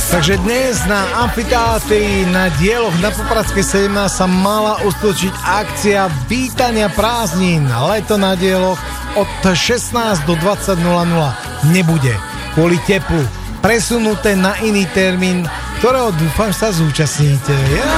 Takže dnes na amfiteátri na Dieloch na Popradskej 17 sa mala uskutočniť akcia vítania prázdnin. Leto na Dieloch od 16 do 20.00 nebude kvôli teplu presunuté na iný termín, ktorého dúfam sa zúčastníte.